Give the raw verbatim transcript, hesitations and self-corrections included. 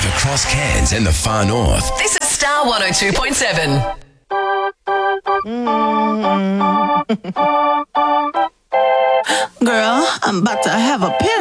across Cairns and the far north. This is Star one oh two point seven. Girl, I'm about to have a pin.